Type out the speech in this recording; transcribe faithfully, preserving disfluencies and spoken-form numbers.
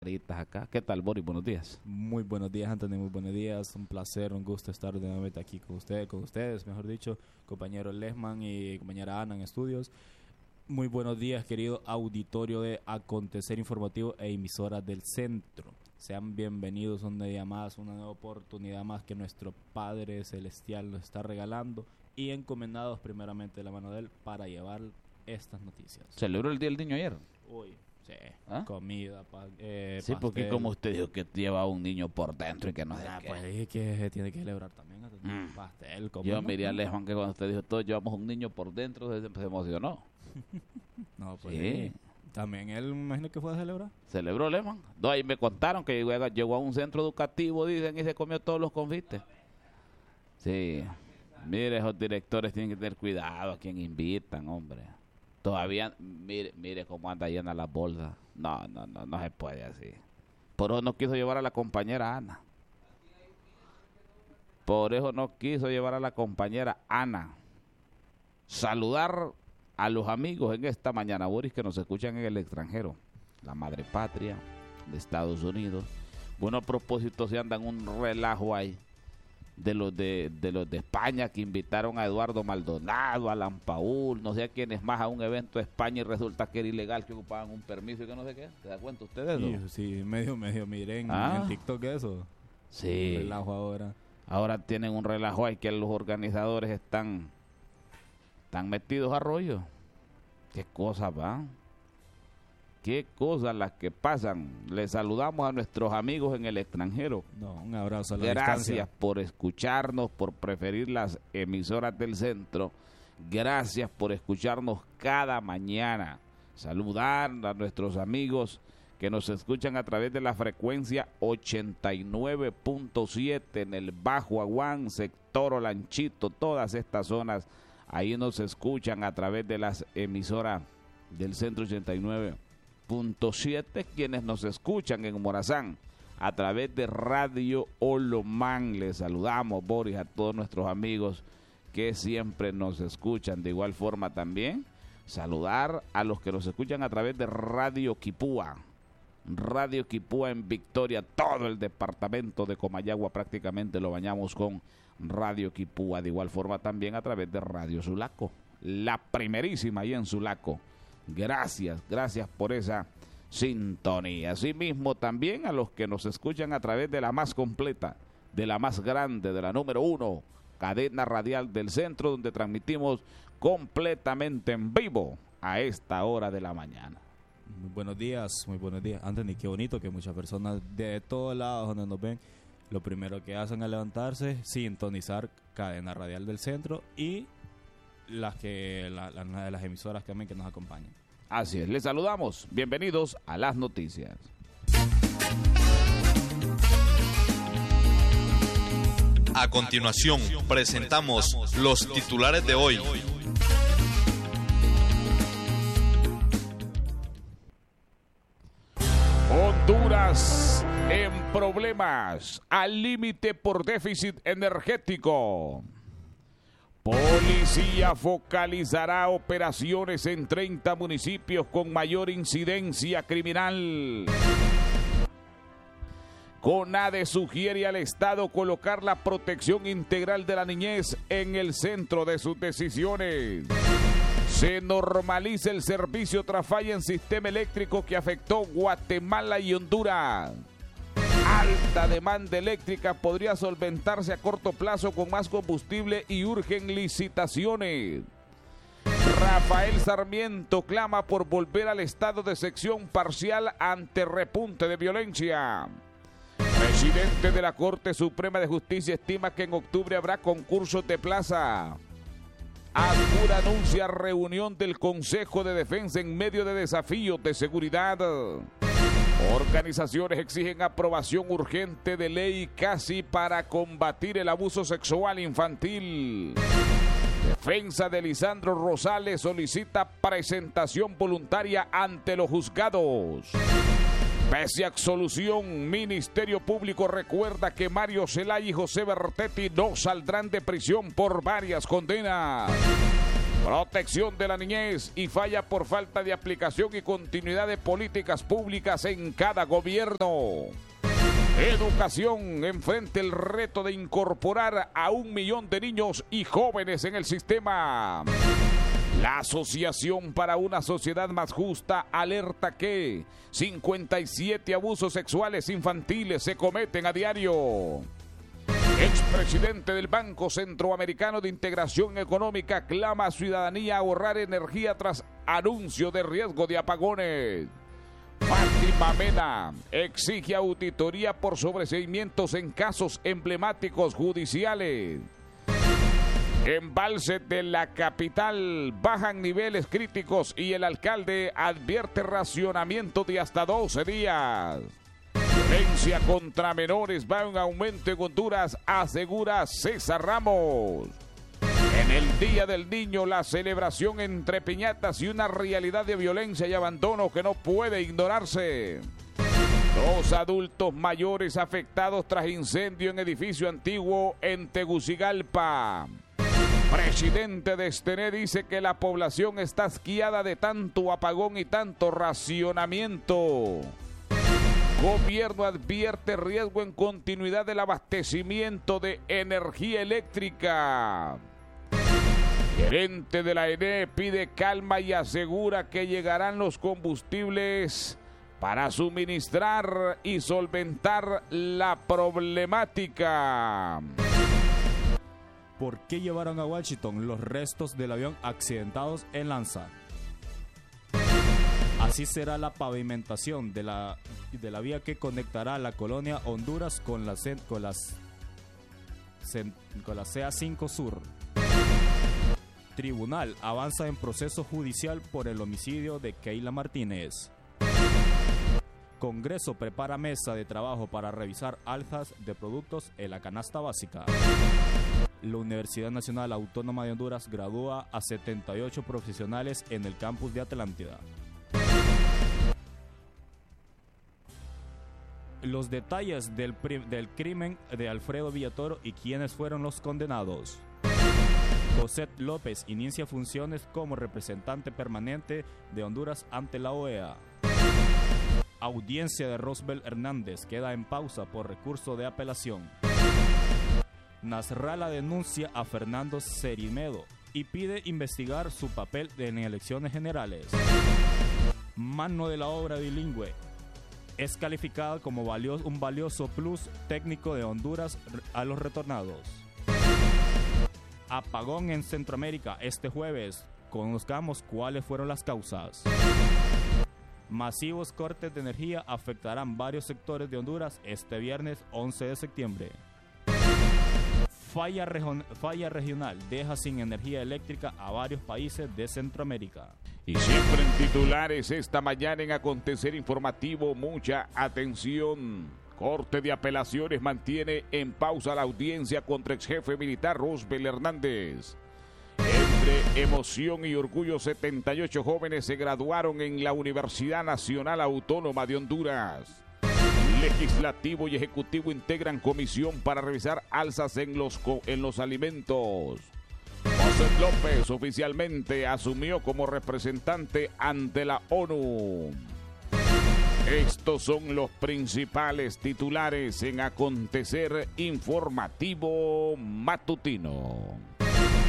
Acá. ¿Qué tal, Boris? Buenos días. Muy buenos días, Anthony. Muy buenos días. Un placer, un gusto estar nuevamente aquí con usted, con ustedes, mejor dicho, compañero Lesman y compañera Ana en estudios. Muy buenos días, querido auditorio de Acontecer Informativo e emisoras del centro. Sean bienvenidos un día más, una nueva oportunidad más que nuestro Padre Celestial nos está regalando y encomendados primeramente de la mano de Él para llevar estas noticias. ¿Celebró el Día del Niño ayer? Uy, sí. ¿Ah? Comida, pa, eh, sí, pastel. Porque como usted dijo que lleva un niño por dentro y que no sé ah, qué. Pues dije que tiene que celebrar también. Mm. Pastel, Yo no? miré a Lesman que cuando usted dijo todos llevamos un niño por dentro, se, se emocionó. No, pues sí. sí. También él, me imagino que fue a celebrar. ¿Celebró Lesman? No, ahí me contaron que llegó, llegó a un centro educativo, dicen, y se comió todos los confites. Sí. Mire, esos directores tienen que tener cuidado a quien invitan, hombre. Todavía, mire, mire cómo anda llena la bolsa. No, no, no, no se puede así. Por eso no quiso llevar a la compañera Ana. Por eso no quiso llevar a la compañera Ana. Saludar a los amigos en esta mañana, Boris, que nos escuchan en el extranjero. La madre patria de Estados Unidos. Bueno, a propósito, se andan un relajo ahí. De los de, de los de España que invitaron a Eduardo Maldonado, a Alan Paul, no sé a quiénes más a un evento de España y resulta que era ilegal, que ocupaban un permiso y que no sé qué. ¿Se da cuenta ustedes? Sí, sí, medio, medio, miren ¿Ah? en TikTok eso. Sí. Un relajo ahora. Ahora tienen un relajo ahí que los organizadores están, están metidos a rollo. ¿Qué cosas va? Qué cosas las que pasan. Les saludamos a nuestros amigos en el extranjero. No, un abrazo a la Gracias distancia. por escucharnos, por preferir las emisoras del centro. Gracias por escucharnos cada mañana. Saludar a nuestros amigos que nos escuchan a través de la frecuencia ochenta y nueve punto siete en el Bajo Aguán, sector Olanchito, todas estas zonas. Ahí nos escuchan a través de las emisoras del centro ochenta y nueve punto siete, quienes nos escuchan en Morazán a través de Radio Olomán. Les saludamos, Boris, a todos nuestros amigos que siempre nos escuchan. De igual forma también saludar a los que nos escuchan a través de Radio Quipúa. Radio Quipúa en Victoria, todo el departamento de Comayagua prácticamente lo bañamos con Radio Quipúa. De igual forma también a través de Radio Sulaco, la primerísima ahí en Sulaco. Gracias, gracias por esa sintonía. Asimismo también a los que nos escuchan a través de la más completa, de la más grande, de la número uno, cadena radial del centro, donde transmitimos completamente en vivo a esta hora de la mañana. Muy buenos días, muy buenos días. Anthony, qué bonito que muchas personas de todos lados donde nos ven, lo primero que hacen al levantarse, sintonizar cadena radial del centro y las que la, la, de las emisoras también que nos acompañan. Así es, les saludamos. Bienvenidos a las noticias. A continuación, presentamos los titulares de hoy. Honduras en problemas, al límite por déficit energético. Policía focalizará operaciones en treinta municipios con mayor incidencia criminal. CONADE sugiere al Estado colocar la protección integral de la niñez en el centro de sus decisiones. Se normaliza el servicio tras falla en sistema eléctrico que afectó Guatemala y Honduras. Alta demanda eléctrica podría solventarse a corto plazo con más combustible y urgen licitaciones. Rafael Sarmiento clama por volver al estado de sección parcial ante repunte de violencia. Presidente de la Corte Suprema de Justicia estima que en octubre habrá concursos de plaza. Adjura anuncia reunión del Consejo de Defensa en medio de desafíos de seguridad. Organizaciones exigen aprobación urgente de ley casi para combatir el abuso sexual infantil. Defensa de Lisandro Rosales solicita presentación voluntaria ante los juzgados. Pese a absolución, Ministerio Público recuerda que Mario Zelay y José Bertetti no saldrán de prisión por varias condenas. Protección de la niñez y falla por falta de aplicación y continuidad de políticas públicas en cada gobierno. Educación enfrenta el reto de incorporar a un millón de niños y jóvenes en el sistema. La Asociación para una Sociedad Más Justa alerta que cincuenta y siete abusos sexuales infantiles se cometen a diario. Expresidente del Banco Centroamericano de Integración Económica clama a ciudadanía a ahorrar energía tras anuncio de riesgo de apagones. Fátima Mena exige auditoría por sobreseimientos en casos emblemáticos judiciales. Embalses de la capital bajan niveles críticos y el alcalde advierte racionamiento de hasta doce días. Violencia contra menores va en aumento en Honduras, asegura César Ramos. En el Día del Niño, la celebración entre piñatas y una realidad de violencia y abandono que no puede ignorarse. Dos adultos mayores afectados tras incendio en edificio antiguo en Tegucigalpa. Presidente de Estené dice que la población está asqueada de tanto apagón y tanto racionamiento. Gobierno advierte riesgo en continuidad del abastecimiento de energía eléctrica. Gerente de la E N E pide calma y asegura que llegarán los combustibles para suministrar y solventar la problemática. ¿Por qué llevaron a Washington los restos del avión accidentados en Lanza? Así será la pavimentación de la, de la vía que conectará la colonia Honduras con la, con las, con la C A cinco Sur. Tribunal avanza en proceso judicial por el homicidio de Keila Martínez. Congreso prepara mesa de trabajo para revisar alzas de productos en la canasta básica. La Universidad Nacional Autónoma de Honduras gradúa a setenta y ocho profesionales en el campus de Atlántida. Los detalles del, del crimen de Alfredo Villatoro y quiénes fueron los condenados. Cosette López inicia funciones como representante permanente de Honduras ante la O E A. Audiencia de Rosbel Hernández queda en pausa por recurso de apelación. Nasrallah denuncia a Fernando Cerimedo y pide investigar su papel en elecciones generales. Mano de la obra bilingüe es calificada como valioso, un valioso plus técnico de Honduras a los retornados. Apagón en Centroamérica este jueves. Conozcamos cuáles fueron las causas. Masivos cortes de energía afectarán varios sectores de Honduras este viernes once de septiembre. Falla, region- falla regional deja sin energía eléctrica a varios países de Centroamérica. Y siempre en titulares esta mañana en Acontecer Informativo, mucha atención. Corte de Apelaciones mantiene en pausa la audiencia contra ex jefe militar Rosbel Hernández. Entre emoción y orgullo, setenta y ocho jóvenes se graduaron en la Universidad Nacional Autónoma de Honduras. Legislativo y Ejecutivo integran comisión para revisar alzas en los, en los alimentos. José López oficialmente asumió como representante ante la ONU. Estos son los principales titulares en Acontecer Informativo Matutino.